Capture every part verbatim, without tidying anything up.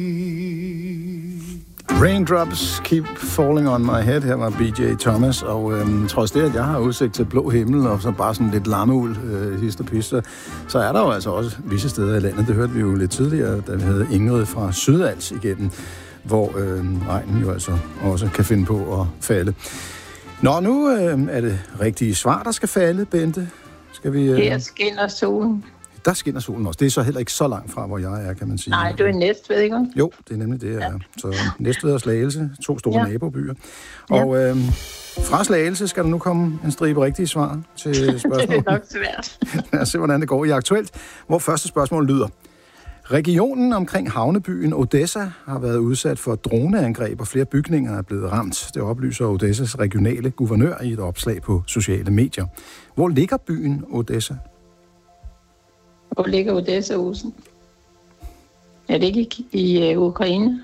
Raindrops keep falling on my head. Her var B J Thomas, og øhm, trods det, at jeg har udsigt til blå himmel, og så bare sådan lidt lammeul, øh, hist og pister, så er der jo altså også visse steder i landet, det hørte vi jo lidt tidligere, da vi havde Ingrid fra Sydals igennem, hvor øh, regnen jo altså også kan finde på at falde. Nå, nu øh, er det rigtige svar, der skal falde, Bente. Skal vi... Øh... Her skinner solen. Der skinner solen også. Det er så heller ikke så langt fra, hvor jeg er, kan man sige. Nej, du er i Næstved, ikke? Jo, det er nemlig det, jeg er. Ja. Så Næstved og Slagelse, to store ja. nabobyer. Ja. Og øh, fra Slagelse skal der nu komme en stribe rigtige svar til spørgsmålet. Det er nok svært. Lad os se, hvordan det går i Aktuelt, hvor første spørgsmål lyder. Regionen omkring havnebyen Odessa har været udsat for droneangreb, og flere bygninger er blevet ramt. Det oplyser Odessas regionale guvernør i et opslag på sociale medier. Hvor ligger byen Odessa? Hvor ligger Odessa, Olsen? Er det ikke i, i uh, Ukraine?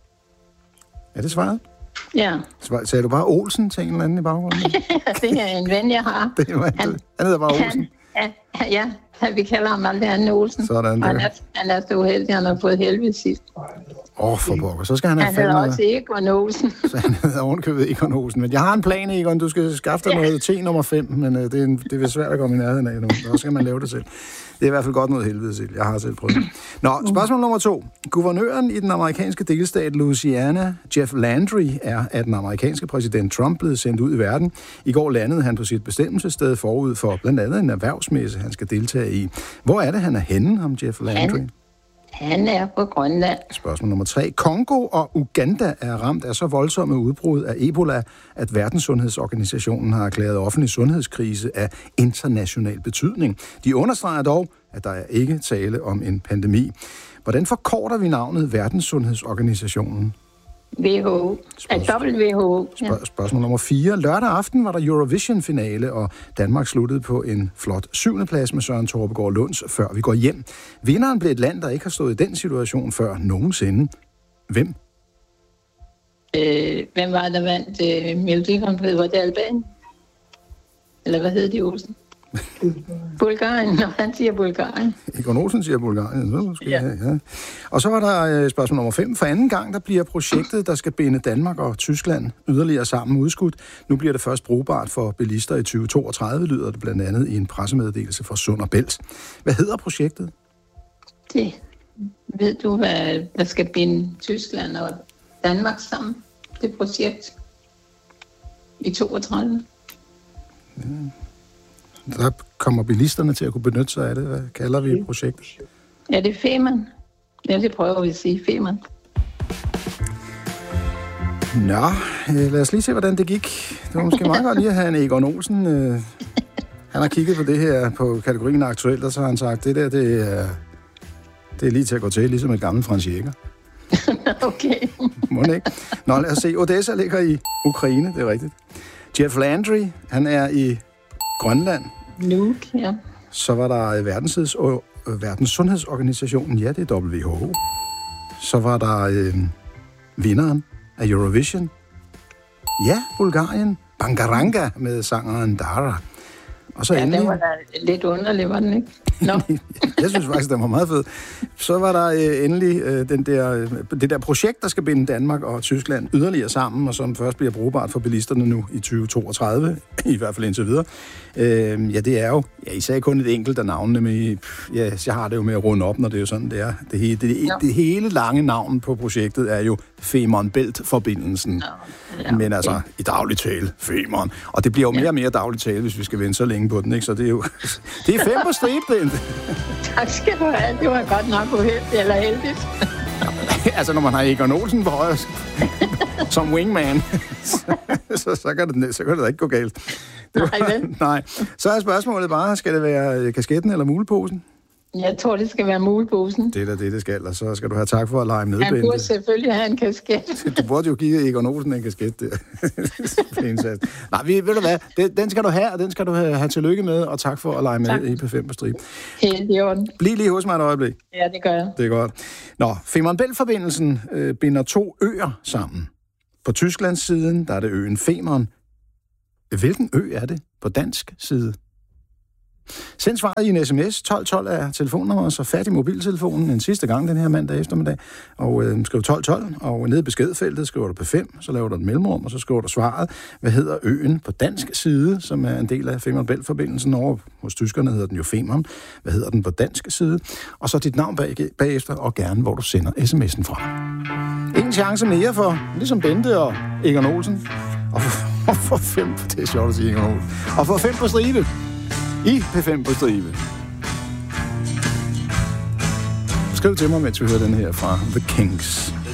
Er det svaret? Ja. Sagde du bare Olsen til en eller anden i baggrunden? Det er en ven, jeg har. Det var, han, han hedder bare Olsen? Han, ja, ja, vi kalder ham aldrig anden Olsen. Sådan, han, er, han er så uheldig, han har fået helvede sidst. Åh, oh, for pokker. Så skal han have Han hedder også Egon Olsen. Så han hedder ovenkøbet Egon Olsen. Men jeg har en plan, Egon. Du skal skaffe dig ja. noget te nummer fem, men uh, det, er en, det er svært at komme i nærheden af nu. Så skal man lave det selv. Det er i hvert fald godt noget helvede selv. Jeg har selv prøvet det. Nå, spørgsmål nummer to. Guvernøren i den amerikanske delstat Louisiana, Jeff Landry, er af den amerikanske præsident Trump blevet sendt ud i verden. I går landede han på sit bestemmelsessted forud for blandt andet en erhvervsmesse, han skal deltage i. Hvor er det, han er henne, ham Jeff Landry? Han, han er på Grønland. Spørgsmål nummer tre. Kongo og Uganda er ramt af så voldsomme udbrud af Ebola, at Verdenssundhedsorganisationen har erklæret offentlig sundhedskrise af international betydning. De understreger dog, at der er ikke tale om en pandemi. Hvordan forkorter vi navnet Verdenssundhedsorganisationen? W H O. W H O. Spørg- spørgsmål nummer fire. Lørdag aften var der Eurovision-finale, og Danmark sluttede på en flot syvende plads med Søren Torpegaard Lunds Før vi går hjem. Vinderen blev et land, der ikke har stået i den situation før nogensinde. Hvem? Øh, hvem var der vandt øh, Melodi Grand Prix? Var det Albanien? Eller hvad hed de, Olsen? Bulgarien. Nå, han siger Bulgarien. Egon Olsen siger Bulgarien. Så måske, ja. Ja. Og så var der øh, spørgsmål nummer fem. For anden gang, der bliver projektet, der skal binde Danmark og Tyskland yderligere sammen udskudt. Nu bliver det først brugbart for bilister i tyve toogtredive, lyder det blandt andet i en pressemeddelelse fra Sund og Bælt. Hvad hedder projektet? Det ved du, hvad der skal binde Tyskland og Danmark sammen? Det projekt i toogtredive. Ja. Der kommer bilisterne til at kunne benytte sig af det. Hvad kalder vi projektet? Ja, det er Femern. Ja, det prøver vi at sige. Femern. Nå, øh, lad os lige se, hvordan det gik. Det var måske meget godt lige at have en Egon Olsen. Øh, han har kigget på det her på kategorien aktuelt, og så har han sagt, det der, det er, det er lige til at gå til, ligesom et gammelt Frans Jäger. Okay. Må ikke? Nå, lad os se. Odessa ligger i Ukraine, det er rigtigt. Jeff Landry, han er i Grønland. Nuuk, ja. Så var der Verdens, øh, Verdens Sundhedsorganisationen, ja, det er W H O. Så var der øh, vinderen af Eurovision. Ja, Bulgarien. Bangaranga med sangeren Dara. Og så ja, endelig... den var da lidt underlig, var den ikke? No. Jeg synes faktisk, den var meget fed. Så var der øh, endelig øh, den der, øh, det der projekt, der skal binde Danmark og Tyskland yderligere sammen, og som først bliver brugbart for bilisterne nu i tyve toogtredive, i hvert fald indtil videre. Øh, ja, det er jo, ja, I sagde kun et enkelt af navnene, men ja, jeg har det jo med at runde op, når det er jo sådan, det er. Det, hele, det, no. det hele lange navn på projektet er jo Femern Bælt-forbindelsen. No. Ja, men altså, okay. I daglig tale, Femern. Og det bliver jo mere og mere daglig tale, hvis vi skal vente så længe på den, ikke? Så det er jo, det er fem på striben. Tak skal du have. Det var godt nok uheldigt, eller heldigt. Altså, når man har Egon Olsen på højre som wingman, så, så, så, kan det, så kan det da ikke gå galt. Det var, nej, vel? Nej. Så er spørgsmålet bare, skal det være kasketten eller muleposen? Jeg tror, det skal være muleposen. Det er da det, det skal, og så skal du have tak for at lege med. Han burde selvfølgelig have en kasket. Du burde jo give Egon Olsen en kasket der. Nej, ved du hvad, den skal du have, og den skal du have, have tillykke med, og tak for at lege med tak. I P fem på stribe. Helt i orden. Bliv lige hos mig et øjeblik. Ja, det gør jeg. Det er godt. Nå, Femern Bælt-forbindelsen øh, binder to øer sammen. På Tysklands siden, der er det øen Femern. Hvilken ø er det på dansk side? Send svaret i en sms. tolv tolv er telefonnummeret, så fat i mobiltelefonen en sidste gang den her mandag eftermiddag. Og øh, skriv tolv tolv, og nede i beskedfeltet skriver du P fem, så laver du et mellemrum, og så skriver du svaret. Hvad hedder øen på dansk side, som er en del af Femern Bælt-forbindelsen over hos tyskerne, hedder den jo Femern. Hvad hedder den på dansk side? Og så dit navn bag, bagefter, og gerne, hvor du sender sms'en fra. Ingen chance mere for, ligesom Bente og Egon Olsen. Og for, og for fem, det er sjovt at sige Egon Olsen. Og for fem på stribe. I P fem på stribe. Skriv til mig, mens vi hører den her fra The Kinks.